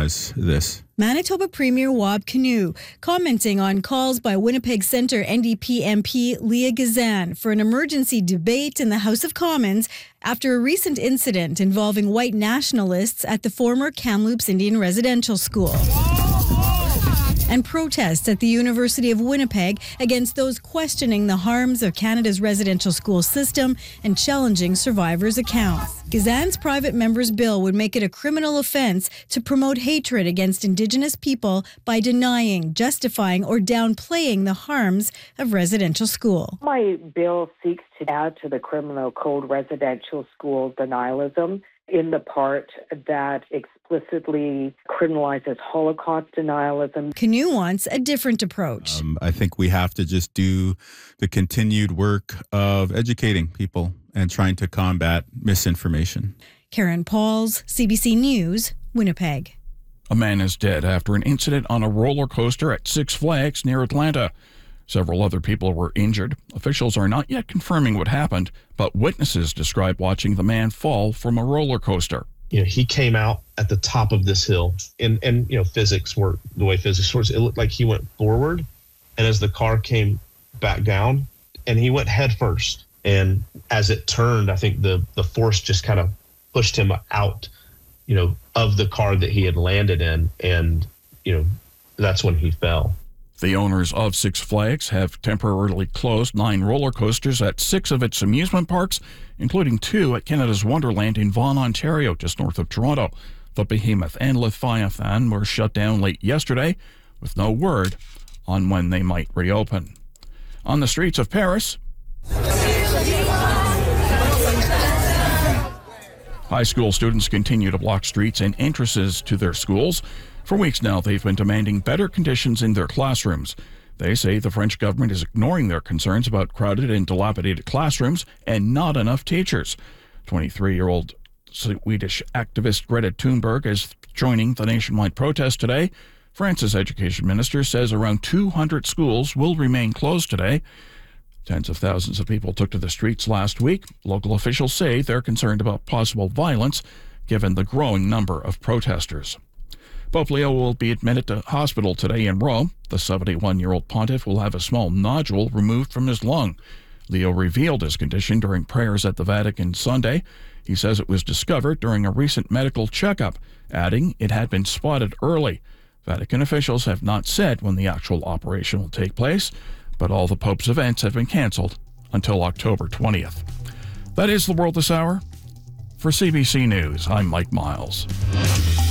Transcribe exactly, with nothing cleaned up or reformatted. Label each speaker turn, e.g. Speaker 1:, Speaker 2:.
Speaker 1: criminalize this.
Speaker 2: Manitoba Premier Wab Kinew commenting on calls by Winnipeg Centre N D P M P Leah Gazan for an emergency debate in the House of Commons after a recent incident involving white nationalists at the former Kamloops Indian Residential School. And protests at the University of Winnipeg against those questioning the harms of Canada's residential school system and challenging survivors' accounts. Gazan's private member's bill would make it a criminal offence to promote hatred against Indigenous people by denying, justifying, or downplaying the harms of residential school.
Speaker 3: My bill seeks to add to the criminal code residential school denialism in the part that explicitly criminalizes Holocaust denialism.
Speaker 2: Kinew wants a different approach.
Speaker 1: Um, I think we have to just do the continued work of educating people and trying to combat misinformation.
Speaker 2: Karen Pauls, C B C News, Winnipeg.
Speaker 4: A man is dead after an incident on a roller coaster at Six Flags near Atlanta. Several other people were injured. Officials are not yet confirming what happened, but witnesses describe watching the man fall from a roller coaster.
Speaker 5: You know, he came out at the top of this hill, and, and you know, physics work the way physics works. It looked like he went forward, and as the car came back down, and he went head first. And as it turned, I think the, the force just kind of pushed him out, you know, of the car that he had landed in, and, you know, that's when he fell.
Speaker 4: The owners of Six Flags have temporarily closed nine roller coasters at six of its amusement parks, including two at Canada's Wonderland in Vaughan, Ontario, just north of Toronto. The Behemoth and Leviathan were shut down late yesterday, with no word on when they might reopen. On the streets of Paris, high school students continue to block streets and entrances to their schools. For weeks now, they've been demanding better conditions in their classrooms. They say the French government is ignoring their concerns about crowded and dilapidated classrooms and not enough teachers. twenty-three-year-old Swedish activist Greta Thunberg is joining the nationwide protest today. France's education minister says around two hundred schools will remain closed today. Tens of thousands of people took to the streets last week. Local officials say they're concerned about possible violence given the growing number of protesters. Pope Leo will be admitted to hospital today in Rome. The seventy-one-year-old pontiff will have a small nodule removed from his lung. Leo revealed his condition during prayers at the Vatican Sunday. He says it was discovered during a recent medical checkup, adding it had been spotted early. Vatican officials have not said when the actual operation will take place, but all the Pope's events have been canceled until October twentieth. That is the world this hour. For C B C News, I'm Mike Miles.